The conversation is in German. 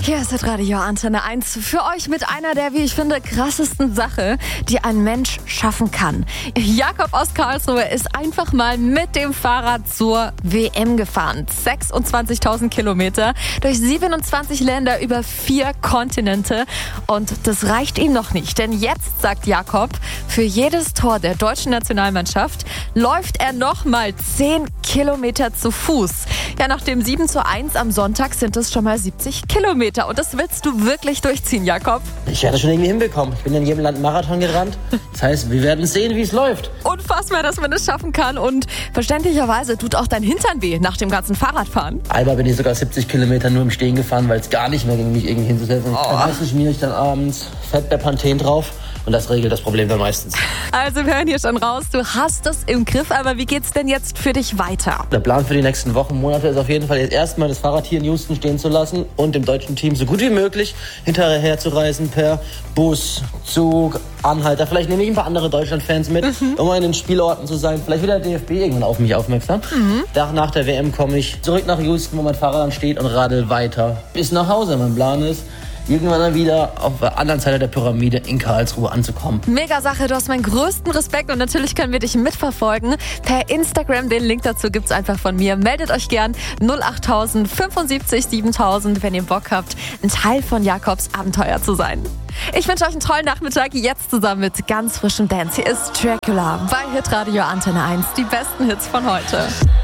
Hier ist Radio Antenne 1 für euch mit einer der, wie ich finde, krassesten Sache, die ein Mensch schaffen kann. Jakob aus Karlsruhe ist einfach mal mit dem Fahrrad zur WM gefahren. 26.000 Kilometer durch 27 Länder über 4 Kontinente. Und das reicht ihm noch nicht, denn jetzt, sagt Jakob, für jedes Tor der deutschen Nationalmannschaft läuft er nochmal 10 Kilometer zu Fuß. Ja, nach dem 7:1 am Sonntag sind es schon mal 70 Kilometer. Und das willst du wirklich durchziehen, Jakob? Ich werde das schon irgendwie hinbekommen. Ich bin in jedem Land Marathon gerannt. Das heißt, wir werden sehen, wie es läuft. Unfassbar, dass man das schaffen kann. Und verständlicherweise tut auch dein Hintern weh nach dem ganzen Fahrradfahren. Einmal bin ich sogar 70 Kilometer nur im Stehen gefahren, weil es gar nicht mehr ging, mich irgendwie hinzusetzen. Meistens schmiere ich dann abends Fett bei Panthen drauf. Und das regelt das Problem dann meistens. Also wir hören hier schon raus, du hast es im Griff. Aber wie geht's denn jetzt für dich weiter? Der Plan für die nächsten Wochen, Monate ist auf jeden Fall jetzt erstmal das Fahrrad hier in Houston stehen zu lassen und dem deutschen Team so gut wie möglich hinterher zu reisen per Bus, Zug, Anhalter. Vielleicht nehme ich ein paar andere Deutschland-Fans mit, um mal in den Spielorten zu sein. Vielleicht wird der DFB irgendwann auf mich aufmerksam. Nach der WM komme ich zurück nach Houston, wo mein Fahrrad dann steht und radel weiter bis nach Hause. Mein Plan ist, irgendwann dann wieder auf der anderen Seite der Pyramide in Karlsruhe anzukommen. Mega Sache, du hast meinen größten Respekt und natürlich können wir dich mitverfolgen. Per Instagram, den Link dazu gibt's einfach von mir. Meldet euch gern 08000 75 7000, wenn ihr Bock habt, ein Teil von Jakobs Abenteuer zu sein. Ich wünsche euch einen tollen Nachmittag, jetzt zusammen mit ganz frischem Dance. Hier ist Dracula bei Hitradio Antenne 1, die besten Hits von heute.